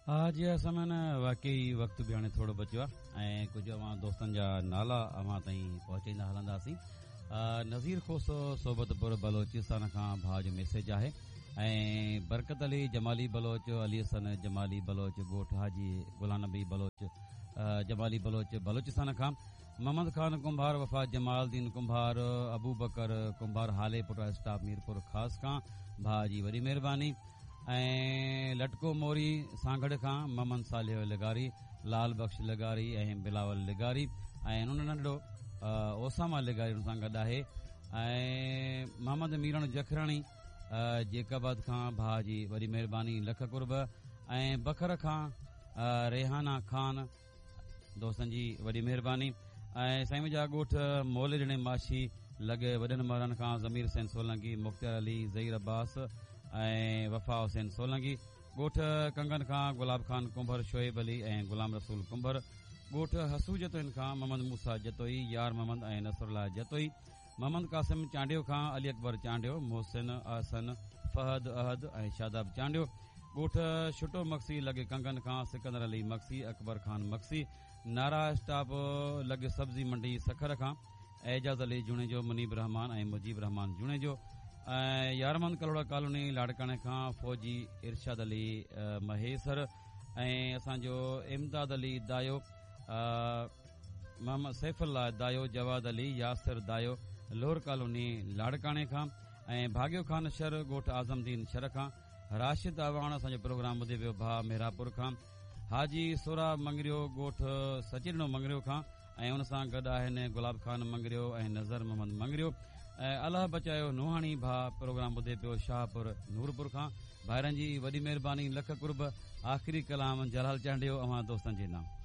आज समय न वाकई वक़्तु बि हाणे थोरो बचियो आहे ऐं कुझु अवां दोस्तनि जा नाला अवां ताईं पहुचाईंदा हलंदासीं। नज़ीर खोसो सोबतपुर बलोचिस्तान खां भाउ जो मैसेज आहे ऐं बरकत अली जमाली बलोच, अली हसन जमाली बलोच, ॻोठ हाजी गुलाम नबी बलोच जमाली बलोच बलोचिस्तान खां, मोहम्मद खान कुंभार, वफ़ा जमालदीन कुंभार, अबू बकर कुंभार हाले पुट स्टाफ मीरपुर ख़ास खां, भाउ जी वॾी महिरबानी। ऐं लटको मोरी सांगड़ खां मोहम्मद सालिह लगारी, लाल बख्श लगारी ऐं बिलावल लगारी ऐं नंढड़ो ओसामा लगारी हुन सां गॾु आहे। ऐं मोहम्मद मीरण जखराणी जेकाबाद खां, भाउ जी वॾी महिरबानी लख कुर्ब। ऐं बखर खां रेहाना खान, दोस्तनि जी वॾी महिरबानी। ऐं साईं मुंहिंजा ॻोठ मोले ॾिणे माशी लॻे वॾनि मरनि खां, ज़मीर हुसैन सोलंकी, मुख़्तियार अली, ज़हीर अब्बास ऐं वफ़ा हुसैन सोलंकी। ॻोठ कंगन खां गुलाब खान कुंभर, शोएब अली ऐं गुलाम रसूल कुंभर। ॻोठ हसू जतोइन खां मोहम्मद मूसा जतोई, यार मोहम्मद ऐं नसरुल्लाह जतोई। मोहम्मद कासिम चांडियो खां, अली अकबर चांडियो, मोहसिन अहसन, फहद अहद ऐं शादाब चांडियो। ॻोठ शुटो मक्सी लॻे कंगन खां, सिकंदर अली मक्सी, अकबर खान मक्सी। नारा स्टाफ लॻे सब्जी मंडी सखर खां, एजाज़ अली जुणे जो, मुनीब रहमान ऐं मुजीब रहमान जुणे जो। ऐं यारमन कलोड़ा कॉलोनी लाड़काणे खां, फौजी इरशाद अली महेसर ऐं असांजो इमदाद अली दायो, मोहम्मद सैफुल्लाह दायो, जवाद अली यासिर दायो, लोहर कॉलोनी लाड़काणे खां। ऐं भाग्यो खान शर, ॻोठ आज़मदीन शर खां। राशिद आवाण असांजो प्रोग्राम ॿुधे पियो, भाउ मेहरापुर खां। हाजी सोरा मंगरियो, ॻोठ सचिड़ो मंगरियो खां ऐं हुन सां गॾु आहिनि गुलाब खान मंगरियो ऐं नज़र मोहम्मद मंगरियो। ऐं अलाह बचायो नूहाणी भाउ प्रोग्राम ॿुधे पियो, शाहपुर नूरपुर खां। भाइरनि जी वॾी महिरबानी लख कुर्ब। आख़िरी कलाम जलाल चांडियो अवां दोस्तनि जे नाम।